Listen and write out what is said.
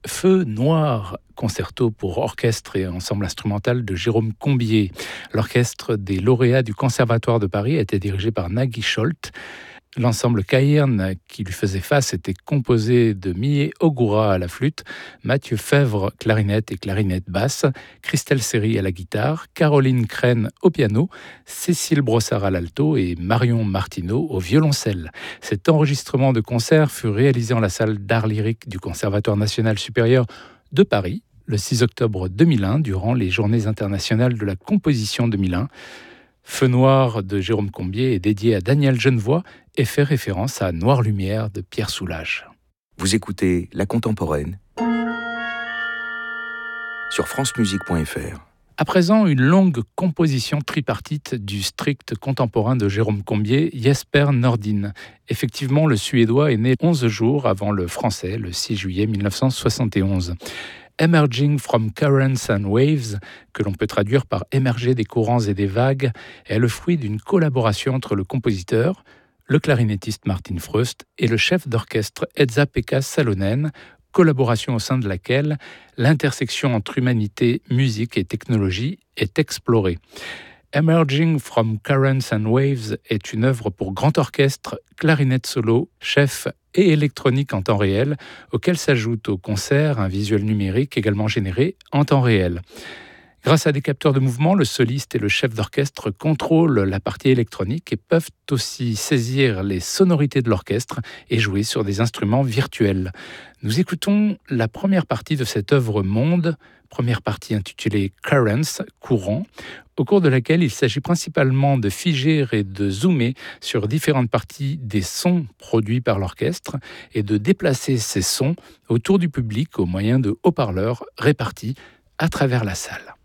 Feu noir, concerto pour orchestre et ensemble instrumental de Jérôme Combier. L'orchestre des lauréats du Conservatoire de Paris était dirigé par Nagui Scholt. L'ensemble Caïrn qui lui faisait face était composé de Mié Ogura à la flûte, Mathieu Fèvre clarinette et clarinette basse, Christelle Seri à la guitare, Caroline Crène au piano, Cécile Brossard à l'alto et Marion Martineau au violoncelle. Cet enregistrement de concert fut réalisé en la salle d'art lyrique du Conservatoire national supérieur de Paris le 6 octobre 2001 durant les Journées internationales de la composition 2001. Feu noir de Jérôme Combier est dédié à Daniel Genevoix et fait référence à Noir Lumière de Pierre Soulages. Vous écoutez La Contemporaine sur francemusique.fr. À présent, une longue composition tripartite du strict contemporain de Jérôme Combier, Jesper Nordin. Effectivement, le Suédois est né 11 jours avant le Français, le 6 juillet 1971. Emerging from Currents and Waves, que l'on peut traduire par émerger des courants et des vagues, est le fruit d'une collaboration entre le compositeur, le clarinettiste Martin Fröst et le chef d'orchestre Esa-Pekka Salonen, collaboration au sein de laquelle l'intersection entre humanité, musique et technologie est explorée. Emerging from Currents and Waves est une œuvre pour grand orchestre, clarinette solo, chef et électronique en temps réel, auquel s'ajoute au concert un visuel numérique également généré en temps réel. Grâce à des capteurs de mouvement, le soliste et le chef d'orchestre contrôlent la partie électronique et peuvent aussi saisir les sonorités de l'orchestre et jouer sur des instruments virtuels. Nous écoutons la première partie de cette œuvre monde, première partie intitulée Currents, courant, au cours de laquelle il s'agit principalement de figer et de zoomer sur différentes parties des sons produits par l'orchestre et de déplacer ces sons autour du public au moyen de haut-parleurs répartis à travers la salle.